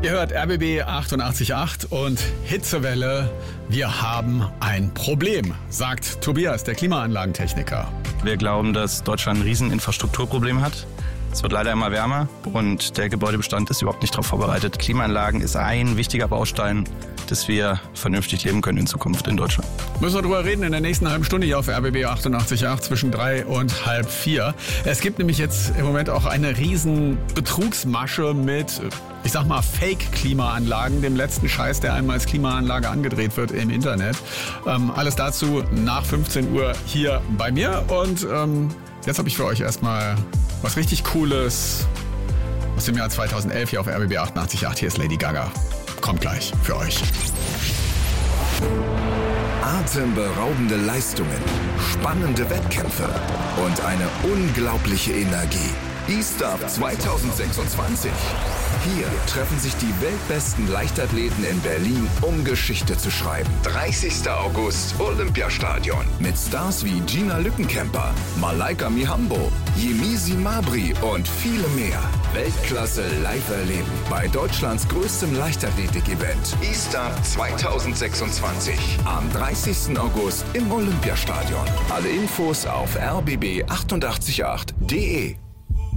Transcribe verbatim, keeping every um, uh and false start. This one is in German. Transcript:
Ihr hört R B B achtundachtzig Komma acht und Hitzewelle. Wir haben ein Problem, sagt Tobias, der Klimaanlagentechniker. Wir glauben, dass Deutschland ein riesen Infrastrukturproblem hat. Es wird leider immer wärmer und der Gebäudebestand ist überhaupt nicht darauf vorbereitet. Klimaanlagen ist ein wichtiger Baustein, dass wir vernünftig leben können in Zukunft in Deutschland. Müssen wir drüber reden in der nächsten halben Stunde hier auf R B B achtundachtzig Komma acht zwischen drei und halb vier. Es gibt nämlich jetzt im Moment auch eine riesen Betrugsmasche mit, ich sag mal, Fake-Klimaanlagen, dem letzten Scheiß, der einmal als Klimaanlage angedreht wird im Internet. Ähm, alles dazu nach fünfzehn Uhr hier bei mir. Und ähm, jetzt habe ich für euch erstmal was richtig Cooles aus dem Jahr zweitausendelf hier auf R B B achtundachtzig Komma acht. Hier ist Lady Gaga. Kommt gleich für euch. Atemberaubende Leistungen, spannende Wettkämpfe und eine unglaubliche Energie. E-Stuff zweitausendsechsundzwanzig. Hier treffen sich die weltbesten Leichtathleten in Berlin, um Geschichte zu schreiben. dreißigster August, Olympiastadion. Mit Stars wie Gina Lückenkämper, Malaika Mihambo, Yemisi Mabry und viele mehr. Weltklasse live erleben bei Deutschlands größtem Leichtathletik-Event. E-Stuff zweitausendsechsundzwanzig. Am dreißigsten August im Olympiastadion. Alle Infos auf r b b achtundachtzig Komma acht punkt d e.